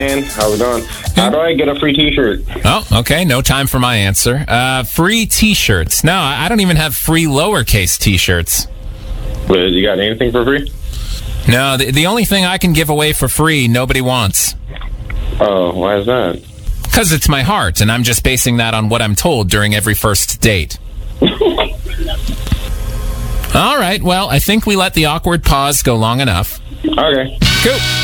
man. How's it going? How do I get a free T-shirt? Oh, okay. No time for my answer. Free T-shirts. No, I don't even have free lowercase T-shirts. But you got anything for free? No, the only thing I can give away for free, nobody wants. Oh, why is that? Because it's my heart, and I'm just basing that on what I'm told during every first date. All right, well, I think we let the awkward pause go long enough. Okay. Cool.